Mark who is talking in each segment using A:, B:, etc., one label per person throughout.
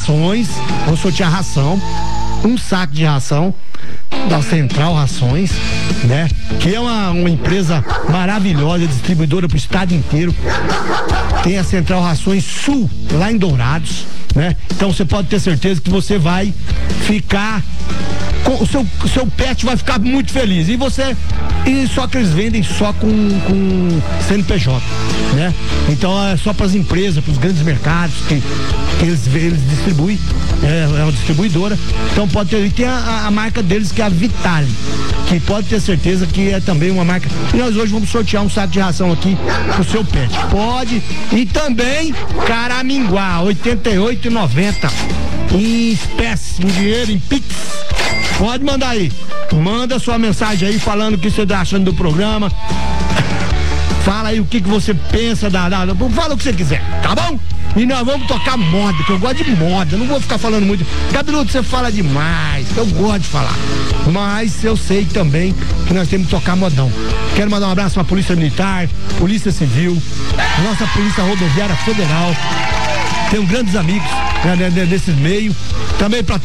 A: rações, vamos sortear ração, um saco de ração da Central Rações, né? Que é uma empresa maravilhosa, distribuidora pro estado inteiro. Tem a Central Rações Sul, lá em Dourados, né? Então você pode ter certeza que você vai ficar o seu pet vai ficar muito feliz. E só que eles vendem só com CNPJ, né? Então é só para as empresas, para os grandes mercados que eles distribuem, é uma distribuidora. Então pode ter, e tem a marca deles que é a Vitale, que pode ter certeza que é também uma marca. E nós hoje vamos sortear um saco de ração aqui pro seu pet. Pode. E também Caraminguá, R$88,90 em espécie, em dinheiro, em Pix. Pode mandar aí. Manda sua mensagem aí falando o que você tá achando do programa. Fala aí o que você pensa fala o que você quiser, tá bom? E nós vamos tocar moda, que eu gosto de moda, não vou ficar falando muito. Cabeludo, você fala demais, eu gosto de falar. Mas eu sei também que nós temos que tocar modão. Quero mandar um abraço pra Polícia Militar, Polícia Civil, nossa Polícia Rodoviária Federal. Tenho grandes amigos, né, nesse meio. Também para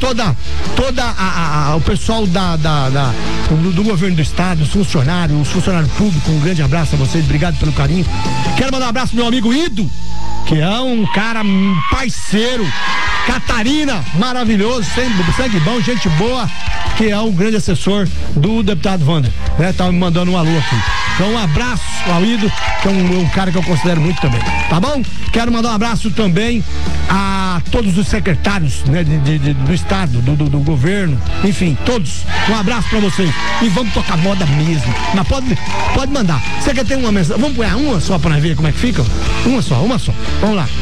A: o pessoal do governo do estado, os funcionários públicos, um grande abraço a vocês, obrigado pelo carinho. Quero mandar um abraço pro meu amigo Ido, que é um cara parceiro, Catarina, maravilhoso, sangue bom, gente boa, que é um grande assessor do deputado Wander, né? Tá me mandando um alô aqui. Então um abraço ao Ido, que é um cara que eu considero muito também, tá bom? Quero mandar um abraço também a todos os secretários, né, do estado, do governo, enfim, todos. Um abraço pra vocês. E vamos tocar moda mesmo. Mas pode mandar. Você quer ter uma mensagem? Vamos pôr uma só pra nós ver como é que fica? Uma só. Vamos lá.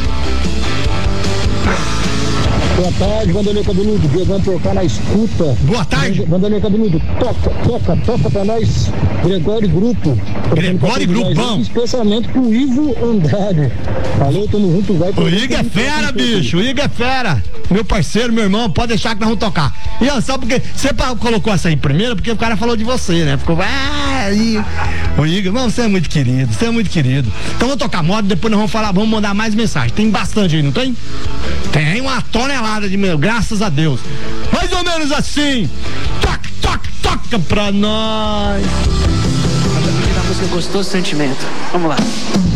B: Boa tarde, Vanderlei Cabeludo. Vamos tocar na escuta.
A: Boa tarde.
B: Vanderlei Cabeludo, toca pra nós. Gregório Grupo.
A: Gregório Grupão.
B: Especialmente pro Ivo Andrade. Valeu, tamo junto, vai.
A: O Igor é fera, bicho. O Igor é fera. Meu parceiro, meu irmão, pode deixar que nós vamos tocar. E ó, só porque você colocou essa aí primeiro, porque o cara falou de você, né? Ficou, o Igor, não, você é muito querido, Então vamos tocar moda, depois nós vamos mandar mais mensagem. Tem bastante aí, não tem? Tem uma tonelada de meu, graças a Deus. Mais ou menos assim. Toca pra nós.
C: A música Gostoso Sentimento. Vamos lá.